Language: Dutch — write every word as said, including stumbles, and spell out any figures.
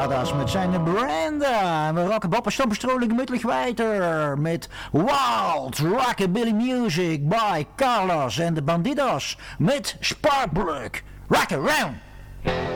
Brothers met zijn Brenda. En we rocken Bob en Stompen Stroling Muttelig Weiter met Wild Rockabilly Music by Carlos en de Bandidos met Sparkplug. Rock around!